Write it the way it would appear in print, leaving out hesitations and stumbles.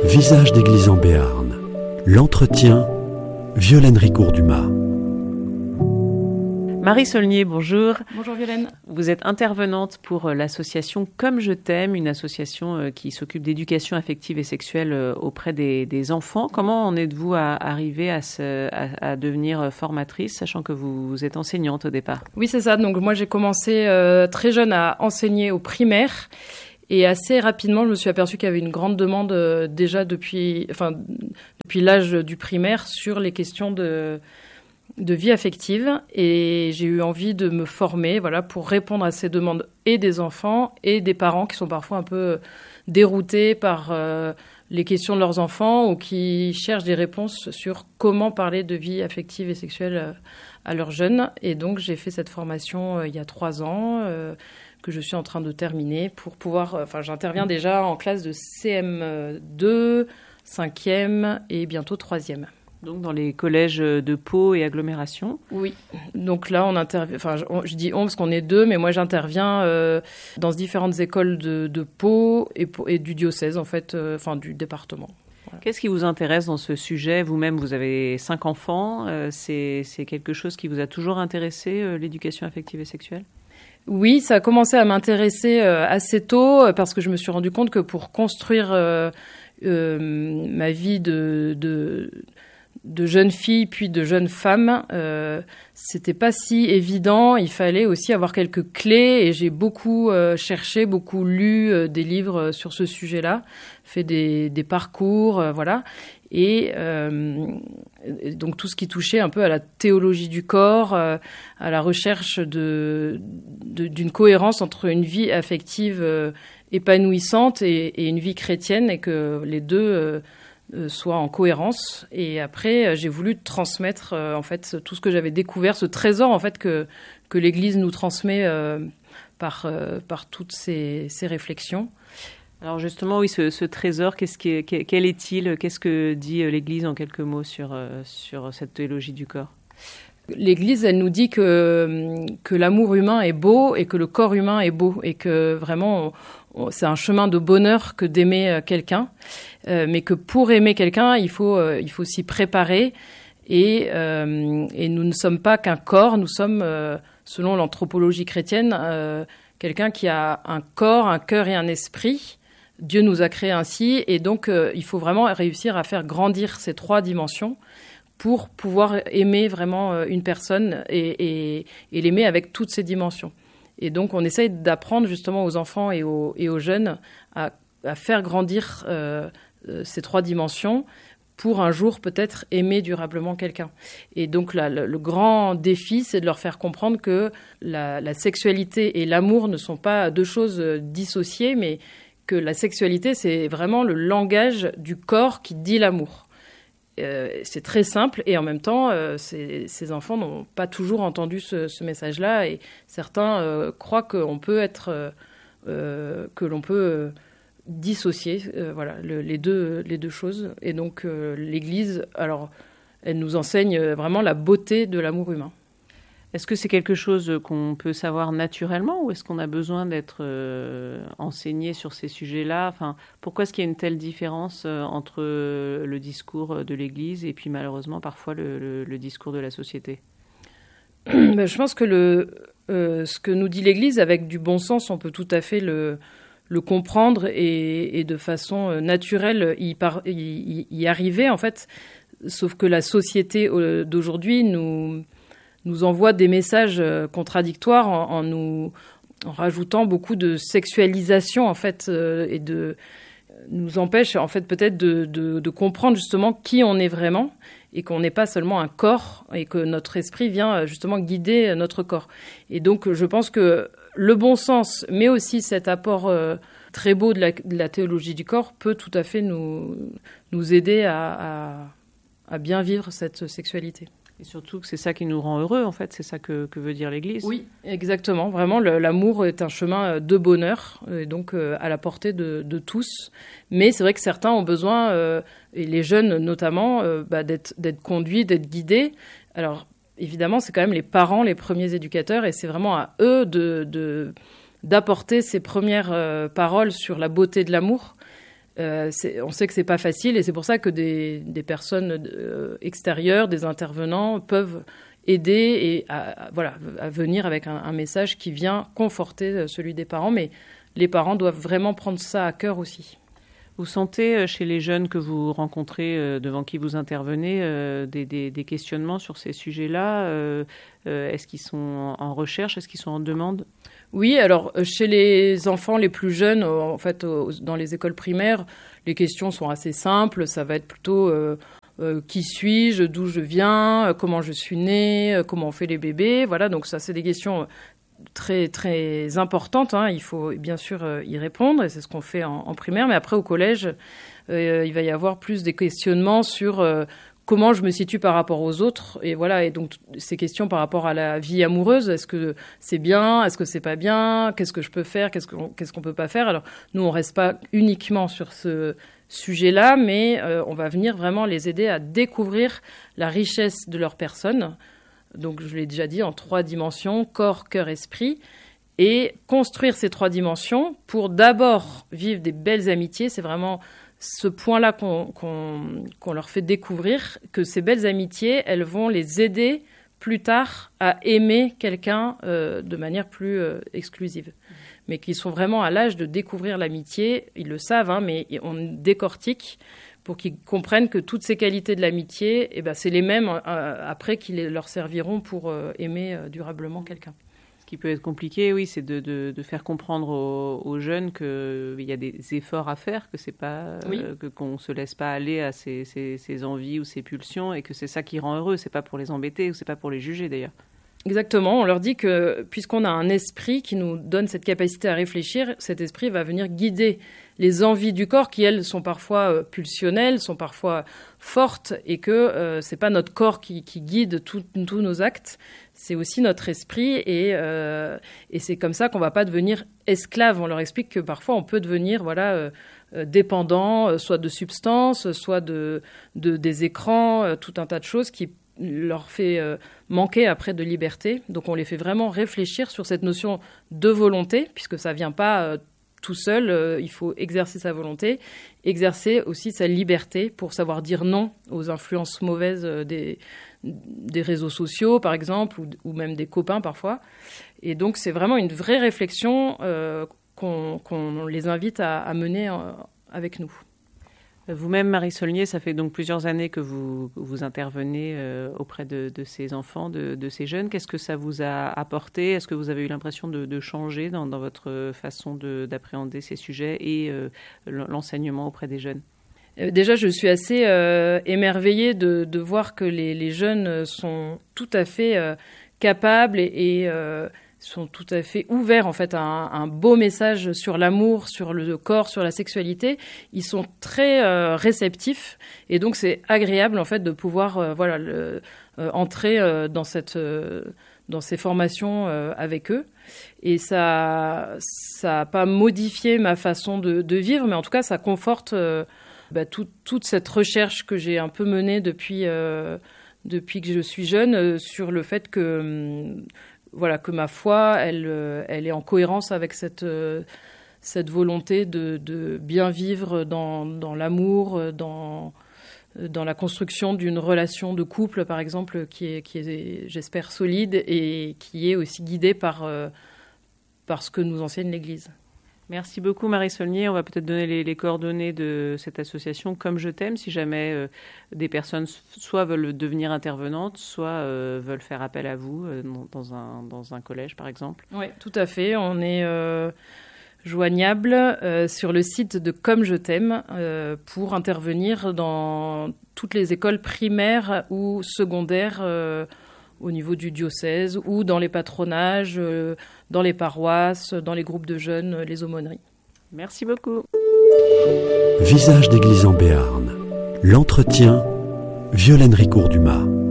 Visage d'église en Béarn. L'entretien, Violaine Ricourt-Dumas. Marie Saulnier, bonjour. Bonjour Violaine. Vous êtes intervenante pour l'association Comme je t'aime, une association qui s'occupe d'éducation affective et sexuelle auprès des enfants. Comment en êtes-vous arrivée à devenir formatrice, sachant que vous êtes enseignante au départ? Oui, c'est ça. Donc moi, j'ai commencé très jeune à enseigner au primaire. Et assez rapidement, je me suis aperçue qu'il y avait une grande demande déjà depuis l'âge du primaire sur les questions de vie affective. Et j'ai eu envie de me former pour répondre à ces demandes et des enfants et des parents qui sont parfois un peu déroutés par les questions de leurs enfants ou qui cherchent des réponses sur comment parler de vie affective et sexuelle à leurs jeunes. Et donc, j'ai fait cette formation il y a 3 ans que je suis en train de terminer pour pouvoir... j'interviens déjà en classe de CM2, 5e et bientôt 3e. Donc dans les collèges de Pau et agglomération. Oui, donc là on intervient, je dis on parce qu'on est 2, mais moi j'interviens dans différentes écoles de Pau et du diocèse en fait, du département. Voilà. Qu'est-ce qui vous intéresse dans ce sujet? Vous-même, vous avez 5 enfants, c'est quelque chose qui vous a toujours intéressé, l'éducation affective et sexuelle? Oui, ça a commencé à m'intéresser assez tôt parce que je me suis rendu compte que pour construire ma vie de jeune fille puis de jeune femme, c'était pas si évident. Il fallait aussi avoir quelques clés et j'ai beaucoup cherché, beaucoup lu des livres sur ce sujet-là, fait des parcours, voilà. Et donc tout ce qui touchait un peu à la théologie du corps, à la recherche d'une cohérence entre une vie affective épanouissante et une vie chrétienne, et que les deux soient en cohérence. Et après, j'ai voulu transmettre en fait tout ce que j'avais découvert, ce trésor en fait que l'Église nous transmet par toutes ces réflexions. Alors justement, oui, ce trésor, quel est-il? Qu'est-ce que dit l'Église en quelques mots sur cette théologie du corps? L'Église, elle nous dit que l'amour humain est beau et que le corps humain est beau et que vraiment, c'est un chemin de bonheur que d'aimer quelqu'un, mais que pour aimer quelqu'un, il faut s'y préparer et nous ne sommes pas qu'un corps, nous sommes, selon l'anthropologie chrétienne, quelqu'un qui a un corps, un cœur et un esprit. Dieu nous a créés ainsi et donc il faut vraiment réussir à faire grandir ces 3 dimensions pour pouvoir aimer vraiment une personne et l'aimer avec toutes ces dimensions. Et donc on essaye d'apprendre justement aux enfants et aux jeunes à faire grandir ces 3 dimensions pour un jour peut-être aimer durablement quelqu'un. Et donc le grand défi, c'est de leur faire comprendre que la sexualité et l'amour ne sont pas 2 choses dissociées, mais que la sexualité, c'est vraiment le langage du corps qui dit l'amour. C'est très simple et en même temps, ces enfants n'ont pas toujours entendu ce message-là et certains croient qu'on peut que l'on peut dissocier, les deux choses. Et donc l'Église, alors, elle nous enseigne vraiment la beauté de l'amour humain. Est-ce que c'est quelque chose qu'on peut savoir naturellement ou est-ce qu'on a besoin d'être enseigné sur ces sujets-là? Pourquoi est-ce qu'il y a une telle différence entre le discours de l'Église et puis malheureusement parfois le discours de la société? Je pense que ce que nous dit l'Église, avec du bon sens, on peut tout à fait le comprendre et de façon naturelle y arriver en fait. Sauf que la société d'aujourd'hui nous envoie des messages contradictoires en rajoutant beaucoup de sexualisation en fait et nous empêche en fait peut-être de comprendre justement qui on est vraiment et qu'on n'est pas seulement un corps et que notre esprit vient justement guider notre corps. Et donc je pense que le bon sens, mais aussi cet apport très beau de la théologie du corps peut tout à fait nous aider à bien vivre cette sexualité. Et surtout que c'est ça qui nous rend heureux, en fait, c'est ça que veut dire l'Église. Oui, exactement. Vraiment, l'amour est un chemin de bonheur, et donc à la portée de tous. Mais c'est vrai que certains ont besoin, et les jeunes notamment, d'être conduits, d'être guidés. Alors, évidemment, c'est quand même les parents, les premiers éducateurs, et c'est vraiment à eux d'apporter ces premières paroles sur la beauté de l'amour. On sait que c'est pas facile et c'est pour ça que des personnes extérieures, des intervenants peuvent aider et à venir avec un message qui vient conforter celui des parents. Mais les parents doivent vraiment prendre ça à cœur aussi. Vous sentez chez les jeunes que vous rencontrez, devant qui vous intervenez, des questionnements sur ces sujets-là Est-ce qu'ils sont en recherche? Est-ce qu'ils sont en demande? Oui, alors chez les enfants les plus jeunes, en fait, dans les écoles primaires, les questions sont assez simples. Ça va être plutôt qui suis-je, d'où je viens, comment je suis née, comment on fait les bébés. Voilà, donc ça, c'est des questions très très importante, hein. Il faut bien sûr y répondre et c'est ce qu'on fait en primaire, mais après au collège il va y avoir plus des questionnements sur comment je me situe par rapport aux autres et voilà, et donc ces questions par rapport à la vie amoureuse, est-ce que c'est bien, est-ce que c'est pas bien, qu'est-ce que je peux faire, qu'est-ce qu'on peut pas faire. Alors nous on reste pas uniquement sur ce sujet-là, mais on va venir vraiment les aider à découvrir la richesse de leur personne. Donc, je l'ai déjà dit, en 3 dimensions, corps, cœur, esprit, et construire ces 3 dimensions pour d'abord vivre des belles amitiés. C'est vraiment ce point-là qu'on leur fait découvrir, que ces belles amitiés, elles vont les aider plus tard à aimer quelqu'un de manière plus exclusive. Mais qu'ils sont vraiment à l'âge de découvrir l'amitié. Ils le savent, hein, mais on décortique pour qu'ils comprennent que toutes ces qualités de l'amitié, c'est les mêmes après qui leur serviront pour aimer durablement quelqu'un. Ce qui peut être compliqué, oui, c'est de faire comprendre aux jeunes qu'il y a des efforts à faire, que c'est pas qu'on ne se laisse pas aller à ses envies ou ses pulsions et que c'est ça qui rend heureux. C'est pas pour les embêter ou c'est pas pour les juger d'ailleurs. Exactement, on leur dit que puisqu'on a un esprit qui nous donne cette capacité à réfléchir, cet esprit va venir guider les envies du corps qui, elles, sont parfois pulsionnelles, sont parfois fortes et que c'est pas notre corps qui guide tous nos actes, c'est aussi notre esprit et c'est comme ça qu'on va pas devenir esclave. On leur explique que parfois on peut devenir dépendant, soit de substances, soit des écrans, tout un tas de choses qui leur fait manquer après de liberté. Donc on les fait vraiment réfléchir sur cette notion de volonté, puisque ça vient pas tout seul, il faut exercer sa volonté, exercer aussi sa liberté pour savoir dire non aux influences mauvaises des réseaux sociaux, par exemple, ou même des copains parfois. Et donc c'est vraiment une vraie réflexion qu'on les invite à mener avec nous. Vous-même, Marie Saulnier, ça fait donc plusieurs années que vous intervenez auprès de ces enfants, de ces jeunes. Qu'est-ce que ça vous a apporté? Est-ce que vous avez eu l'impression de changer dans votre façon d'appréhender ces sujets et l'enseignement auprès des jeunes? Déjà, je suis assez émerveillée de voir que les jeunes sont tout à fait capables et sont tout à fait ouverts en fait à un beau message sur l'amour, sur le corps, sur la sexualité. Ils sont très réceptifs et donc c'est agréable en fait de pouvoir entrer dans ces formations avec eux. Et ça a pas modifié ma façon de vivre, mais en tout cas ça conforte toute cette recherche que j'ai un peu menée depuis que je suis jeune sur le fait que ma foi, elle est en cohérence avec cette volonté de bien vivre dans l'amour, dans la construction d'une relation de couple, par exemple, qui est, j'espère, solide et qui est aussi guidée par ce que nous enseigne l'Église. Merci beaucoup Marie Saulnier. On va peut-être donner les coordonnées de cette association Comme je t'aime si jamais des personnes soit veulent devenir intervenantes, soit veulent faire appel à vous dans un collège par exemple. Oui, tout à fait. On est joignable sur le site de Comme je t'aime pour intervenir dans toutes les écoles primaires ou secondaires au niveau du diocèse ou dans les patronages, dans les paroisses, dans les groupes de jeunes, les aumôneries. Merci beaucoup. Visage d'église en Béarn. L'entretien, Violaine Ricourt-Dumas.